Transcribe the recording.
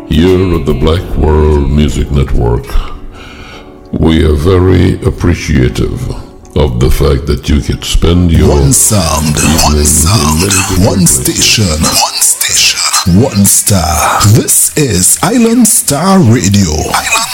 Here at the Black World Music Network, we are very appreciative of the fact that you can spend your one sound, one station, one star. This is Island Star Radio.